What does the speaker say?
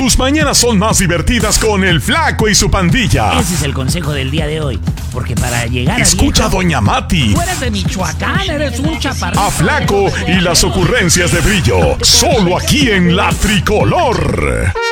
Tus mañanas son más divertidas con el Flaco y su pandilla. Ese es el consejo del día de hoy. Porque para llegar Escucha a Doña Mati. Tú eres de Michoacán, eres un chaparrito. A Flaco y las ocurrencias de Brillo. Solo aquí en La Tricolor.